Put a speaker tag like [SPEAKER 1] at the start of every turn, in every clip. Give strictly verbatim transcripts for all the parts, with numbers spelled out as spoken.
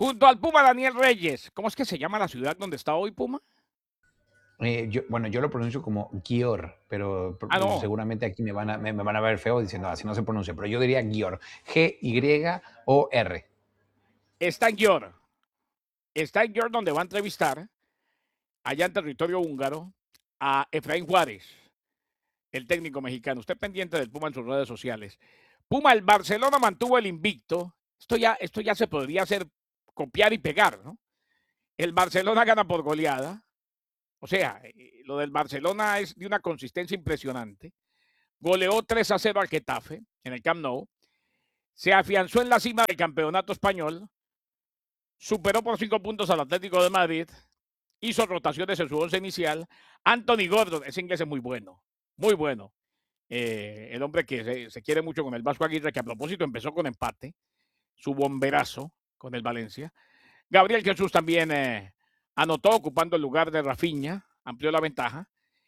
[SPEAKER 1] Junto al Puma Daniel Reyes. ¿Cómo es que se llama la ciudad donde está hoy Puma?
[SPEAKER 2] Eh, yo, bueno, yo lo pronuncio como Győr, pero
[SPEAKER 1] Ah,
[SPEAKER 2] pr-
[SPEAKER 1] no.
[SPEAKER 2] seguramente aquí me van a, me, me van a ver feo diciendo así no se pronuncia, pero yo diría Győr, G Y O R.
[SPEAKER 1] Está en Győr. Está en Győr donde va a entrevistar, allá en territorio húngaro, a Efraín Juárez, el técnico mexicano. Usted pendiente del Puma en sus redes sociales. Puma, el Barcelona mantuvo el invicto. Esto ya, esto ya se podría hacer copiar y pegar, ¿no? El Barcelona gana por goleada. O sea, eh, lo del Barcelona es de una consistencia impresionante. Goleó tres a cero al Getafe en el Camp Nou. Se afianzó en la cima del campeonato español. Superó por cinco puntos al Atlético de Madrid. Hizo rotaciones en su once inicial. Anthony Gordon, ese inglés es muy bueno, muy bueno. Eh, el hombre que se, se, quiere mucho con el Vasco Aguirre, que a propósito empezó con empate, su bomberazo con el Valencia. Gabriel Jesús también eh, anotó ocupando el lugar de Rafinha, amplió la ventaja.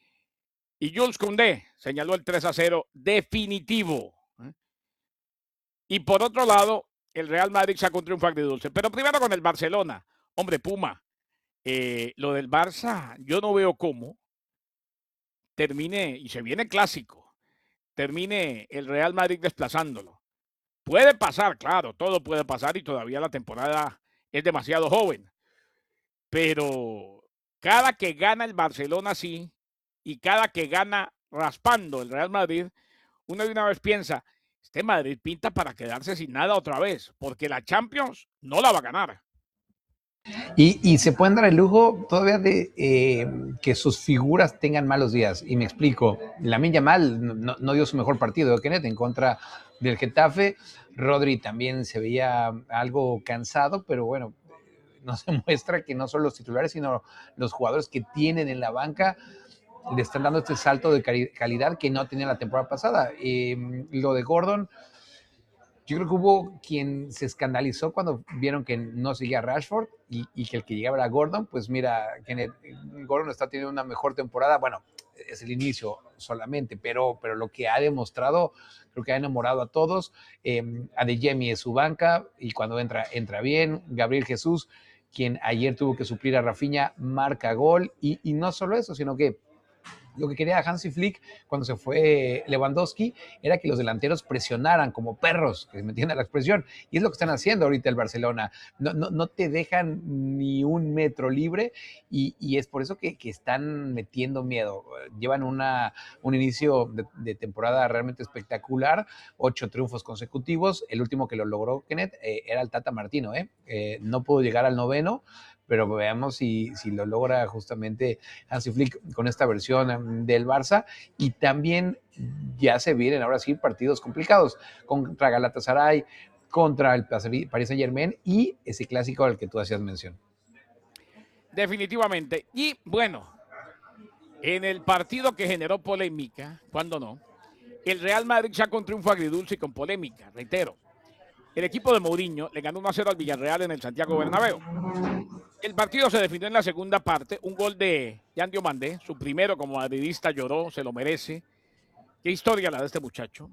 [SPEAKER 1] Y Jules Koundé señaló el tres a cero definitivo. ¿eh? Y por otro lado, el Real Madrid sacó un triunfo agridulce. Pero primero con el Barcelona. Hombre, Puma, eh, lo del Barça, yo no veo cómo termine, y se viene clásico, termine el Real Madrid desplazándolo. Puede pasar, claro, todo puede pasar y todavía la temporada es demasiado joven. Pero cada que gana el Barcelona sí, y cada que gana raspando el Real Madrid, uno de una vez piensa, este Madrid pinta para quedarse sin nada otra vez, porque la Champions no la va a ganar.
[SPEAKER 2] Y, y se pueden dar el lujo todavía de eh, que sus figuras tengan malos días. Y me explico, Lamine Yamal no, no dio su mejor partido, Kenneth, en contra del Getafe. Rodri también se veía algo cansado, pero bueno, nos demuestra que no son los titulares, sino los jugadores que tienen en la banca le están dando este salto de calidad que no tenía la temporada pasada. Eh, lo de Gordon, yo creo que hubo quien se escandalizó cuando vieron que no seguía Rashford y, y que el que llegaba era Gordon. Pues mira, Kenneth, Gordon está teniendo una mejor temporada. Bueno, es el inicio solamente, pero, pero lo que ha demostrado, creo que ha enamorado a todos. Eh, Adeyemi es su banca y cuando entra, entra bien. Gabriel Jesús, quien ayer tuvo que suplir a Rafinha, marca gol. Y, y no solo eso, sino que lo que quería Hansi Flick cuando se fue Lewandowski era que los delanteros presionaran como perros, que me entiende la expresión, y es lo que están haciendo ahorita el Barcelona. No, no, no te dejan ni un metro libre y, y es por eso que, que, están metiendo miedo. Llevan una, un inicio de, de, temporada realmente espectacular, ocho triunfos consecutivos. El último que lo logró, Kenneth, eh, era el Tata Martino. ¿eh? Eh, no pudo llegar al noveno, pero veamos si, si lo logra justamente Hansi Flick con esta versión del Barça. Y también ya se vienen ahora sí partidos complicados contra Galatasaray, contra el Paris Saint-Germain y ese clásico al que tú hacías mención.
[SPEAKER 1] Definitivamente. Y bueno, en el partido que generó polémica, cuando no, el Real Madrid sacó un triunfo agridulce y con polémica, reitero. El equipo de Mourinho le ganó uno a cero al Villarreal en el Santiago Bernabéu. El partido se definió en la segunda parte. Un gol de Yan Diomandé, su primero como madridista, lloró, se lo merece. Qué historia la de este muchacho.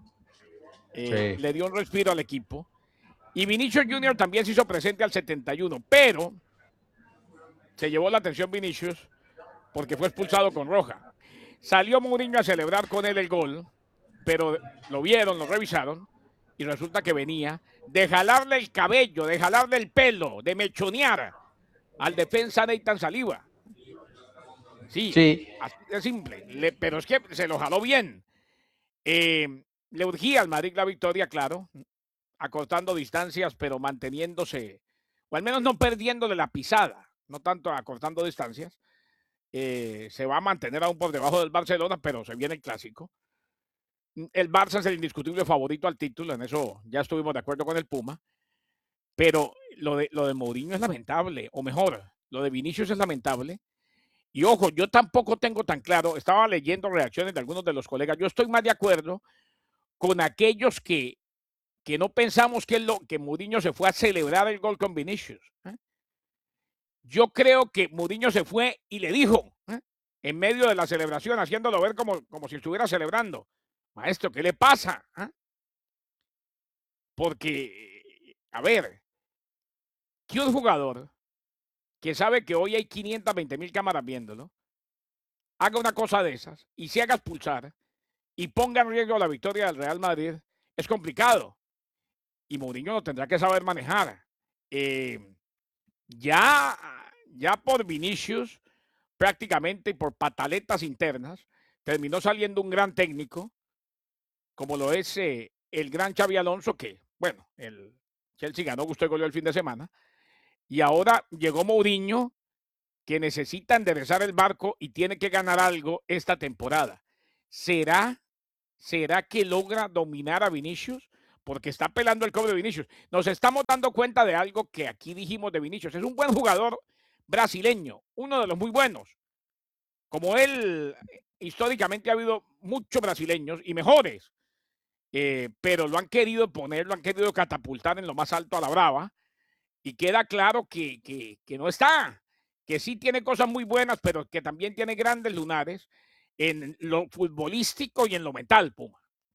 [SPEAKER 1] Eh,
[SPEAKER 2] Sí.
[SPEAKER 1] le dio un respiro al equipo. Y Vinicius Junior también se hizo presente al setenta y uno, pero se llevó la atención Vinicius porque fue expulsado con roja. Salió Mourinho a celebrar con él el gol, pero lo vieron, lo revisaron, y resulta que venía de jalarle el cabello, de jalarle el pelo, de mechonear al defensa Nathan Saliba. Sí,
[SPEAKER 2] Sí.
[SPEAKER 1] así de simple, le, pero es que se lo jaló bien. Eh, le urgía al Madrid la victoria, claro, acortando distancias, pero manteniéndose, o al menos no perdiéndole la pisada, no tanto acortando distancias. Eh, se va a mantener aún por debajo del Barcelona, pero se viene el clásico. El Barça es el indiscutible favorito al título, en eso ya estuvimos de acuerdo con el Puma, pero lo de, lo de Mourinho es lamentable, o mejor, lo de Vinicius es lamentable. Y ojo, yo tampoco tengo tan claro, estaba leyendo reacciones de algunos de los colegas, yo estoy más de acuerdo con aquellos que, que no pensamos que, lo, que Mourinho se fue a celebrar el gol con Vinicius. ¿eh? Yo creo que Mourinho se fue y le dijo, ¿eh? en medio de la celebración, haciéndolo ver como, como si estuviera celebrando, maestro, ¿qué le pasa? ¿eh? Porque, a ver, que un jugador que sabe que hoy hay quinientas veinte mil cámaras viéndolo, haga una cosa de esas y se haga expulsar y ponga en riesgo la victoria del Real Madrid, es complicado. Y Mourinho lo tendrá que saber manejar. Eh, ya, ya por Vinicius, prácticamente por pataletas internas, terminó saliendo un gran técnico, como lo es eh, el gran Xabi Alonso, que, bueno, el Chelsea ganó, gustó y goleó el fin de semana. Y ahora llegó Mourinho, que necesita enderezar el barco y tiene que ganar algo esta temporada. ¿Será, será que logra dominar a Vinicius? Porque está pelando el cobre de Vinicius. Nos estamos dando cuenta de algo que aquí dijimos de Vinicius. Es un buen jugador brasileño, uno de los muy buenos. Como él, históricamente ha habido muchos brasileños y mejores, eh, pero lo han querido poner, lo han querido catapultar en lo más alto a la brava, y queda claro que, que, que no está, que sí tiene cosas muy buenas, pero que también tiene grandes lunares en lo futbolístico y en lo mental, Puma.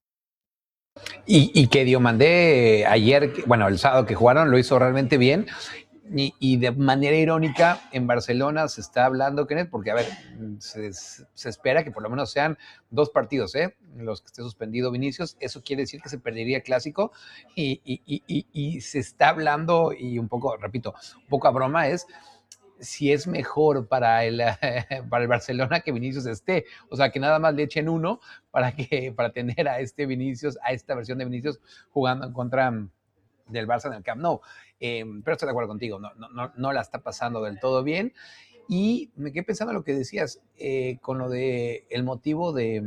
[SPEAKER 2] Y, y que Diomandé ayer, bueno, el sábado que jugaron, lo hizo realmente bien. Y, y de manera irónica, en Barcelona se está hablando, Kenneth, porque, a ver, se, se espera que por lo menos sean dos partidos, ¿eh? Los que esté suspendido Vinicius. Eso quiere decir que se perdería el clásico. Y, y, y, y se está hablando, y un poco, repito, un poco a broma, es si es mejor para el, para el Barcelona que Vinicius esté. O sea, que nada más le echen uno para, que, para tener a este Vinicius, a esta versión de Vinicius jugando contra del Barça en el Camp Nou. Eh, pero estoy de acuerdo contigo, no, no, no la está pasando del todo bien. Y me quedé pensando en lo que decías, eh, con lo de el motivo de,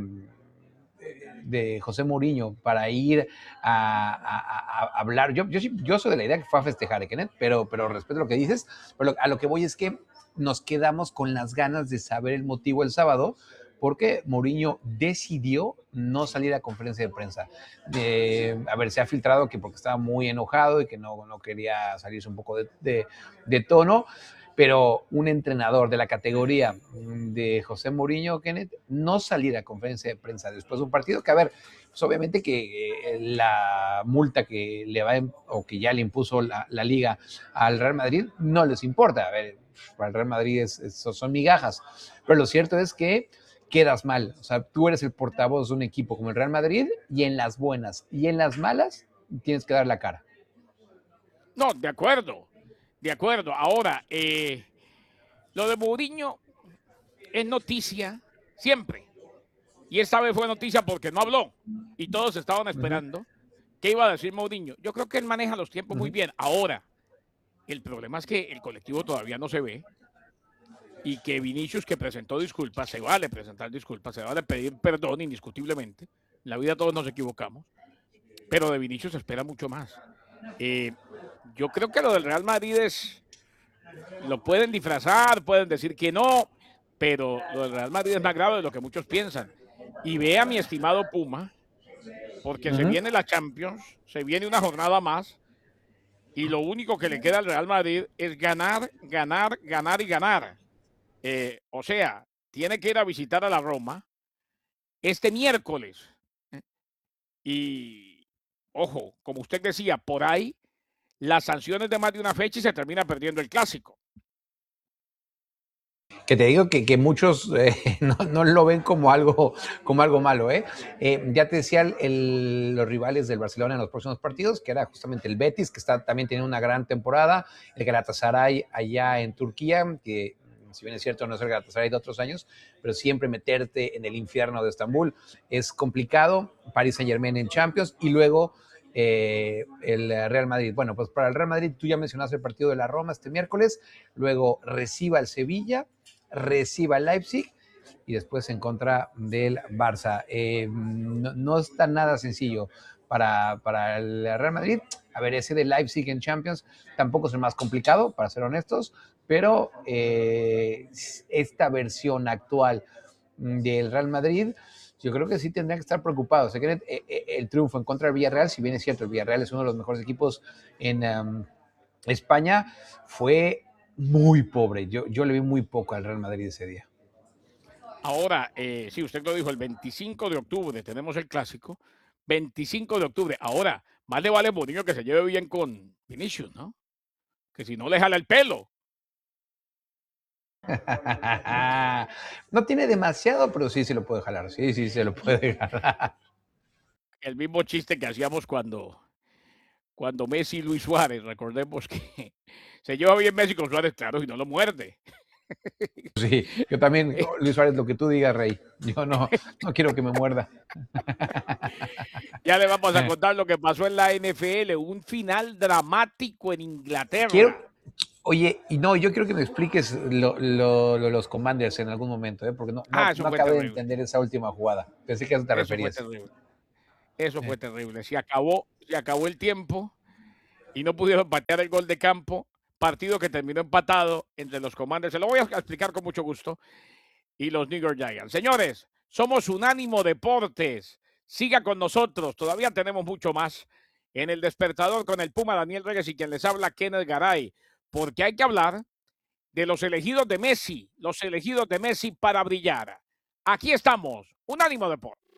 [SPEAKER 2] de José Mourinho para ir a, a, a hablar. Yo, yo, yo soy de la idea que fue a festejar, Kenneth, pero, pero respeto lo que dices. Pero a lo que voy es que nos quedamos con las ganas de saber el motivo el sábado, porque Mourinho decidió no salir a conferencia de prensa. Eh, a ver, se ha filtrado que porque estaba muy enojado y que no, no quería salirse un poco de, de, de tono, pero un entrenador de la categoría de José Mourinho, Kenneth, no salir a conferencia de prensa después de un partido que, a ver, pues obviamente que eh, la multa que le va o que ya le impuso la, la Liga al Real Madrid no les importa. A ver, para el Real Madrid es, es, son migajas, pero lo cierto es que quedas mal. O sea, tú eres el portavoz de un equipo como el Real Madrid y en las buenas y en las malas tienes que dar la cara.
[SPEAKER 1] No, de acuerdo, de acuerdo. Ahora, eh, lo de Mourinho es noticia siempre. Y esta vez fue noticia porque no habló y todos estaban esperando uh-huh. qué iba a decir Mourinho. Yo creo que él maneja los tiempos uh-huh. muy bien. Ahora, el problema es que el colectivo todavía no se ve y que Vinicius, que presentó disculpas, se vale presentar disculpas, se vale pedir perdón indiscutiblemente. En la vida todos nos equivocamos, pero de Vinicius se espera mucho más. Eh, yo creo que lo del Real Madrid es, lo pueden disfrazar, pueden decir que no, pero lo del Real Madrid es más grave de lo que muchos piensan. Y vea, mi estimado Puma, porque uh-huh. se viene la Champions, se viene una jornada más, y lo único que le queda al Real Madrid es ganar, ganar, ganar y ganar. Eh, o sea, tiene que ir a visitar a la Roma este miércoles. Y, ojo, como usted decía, por ahí las sanciones de más de una fecha y se termina perdiendo el clásico.
[SPEAKER 2] Que te digo que, que muchos eh, no, no lo ven como algo, como algo malo. ¿eh? Eh, ya te decía el, el, los rivales del Barcelona en los próximos partidos, que era justamente el Betis, que está también tiene una gran temporada, el Galatasaray allá en Turquía, que si bien es cierto no es el Galatasaray de otros años, pero siempre meterte en el infierno de Estambul es complicado. Paris Saint-Germain en Champions y luego eh, el Real Madrid. Bueno, pues para el Real Madrid tú ya mencionaste el partido de la Roma este miércoles, luego reciba el Sevilla, reciba el Leipzig y después en contra del Barça. Eh, no, no está nada sencillo para, para el Real Madrid. A ver, ese de Leipzig en Champions tampoco es el más complicado, para ser honestos, pero eh, esta versión actual del Real Madrid, yo creo que sí tendrían que estar preocupados. O sea, el, el triunfo en contra del Villarreal, si bien es cierto, el Villarreal es uno de los mejores equipos en um, España, fue muy pobre. Yo, yo le vi muy poco al Real Madrid ese día.
[SPEAKER 1] Ahora, eh, sí, usted lo dijo, el veinticinco de octubre tenemos el clásico. veinticinco de octubre. Ahora, más le vale Mourinho que se lleve bien con Vinicius, ¿no? que si no le jala el pelo.
[SPEAKER 2] No tiene demasiado, pero sí se lo puede jalar. Sí, sí, se lo puede jalar.
[SPEAKER 1] El mismo chiste que hacíamos cuando, cuando Messi y Luis Suárez, recordemos que se lleva bien Messi con Suárez, claro, y no lo muerde.
[SPEAKER 2] Sí, yo también, Luis Suárez, lo que tú digas, Rey. Yo no, no quiero que me muerda.
[SPEAKER 1] Ya le vamos a contar lo que pasó en la N F L, un final dramático en Inglaterra.
[SPEAKER 2] Quiero, oye, y no, yo quiero que me expliques lo, lo, lo, los Commanders en algún momento, ¿eh? Porque no, no,
[SPEAKER 1] Ah, eso
[SPEAKER 2] no
[SPEAKER 1] fue
[SPEAKER 2] acabé de
[SPEAKER 1] terrible.
[SPEAKER 2] entender esa última jugada. Pensé que a eso te
[SPEAKER 1] Eso fue
[SPEAKER 2] referías.
[SPEAKER 1] terrible. Eso fue
[SPEAKER 2] Eh.
[SPEAKER 1] terrible. Se acabó, se acabó el tiempo y no pudieron patear el gol de campo. Partido que terminó empatado entre los Commanders. Se lo voy a explicar con mucho gusto. Y los New York Giants. Señores, somos Unánimo Deportes. Siga con nosotros. Todavía tenemos mucho más en El Despertador con el Puma Daniel Reyes y quien les habla, Kenneth Garay. Porque hay que hablar de los elegidos de Messi. Los elegidos de Messi para brillar. Aquí estamos. Unánimo Deportes.